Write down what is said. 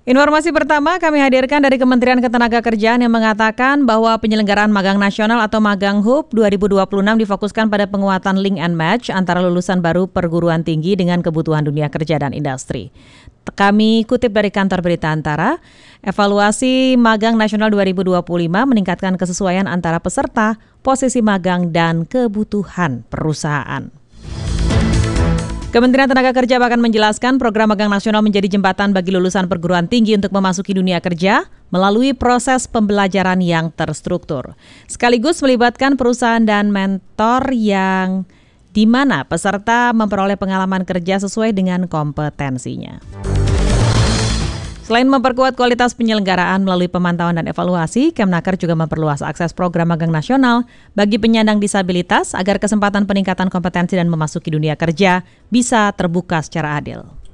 Informasi pertama kami hadirkan dari Kementerian Ketenagakerjaan yang mengatakan bahwa penyelenggaraan magang nasional atau Magang Hub 2026 difokuskan pada penguatan link and match antara lulusan baru perguruan tinggi dengan kebutuhan dunia kerja dan industri. Kami kutip dari Kantor Berita Antara, evaluasi Magang Nasional 2025 meningkatkan kesesuaian antara peserta, posisi magang, dan kebutuhan perusahaan. Kementerian Tenaga Kerja bahkan menjelaskan program magang nasional menjadi jembatan bagi lulusan perguruan tinggi untuk memasuki dunia kerja melalui proses pembelajaran yang terstruktur. Sekaligus melibatkan perusahaan dan mentor yang di mana peserta memperoleh pengalaman kerja sesuai dengan kompetensinya. Selain memperkuat kualitas penyelenggaraan melalui pemantauan dan evaluasi, Kemnaker juga memperluas akses program magang nasional bagi penyandang disabilitas agar kesempatan peningkatan kompetensi dan memasuki dunia kerja bisa terbuka secara adil.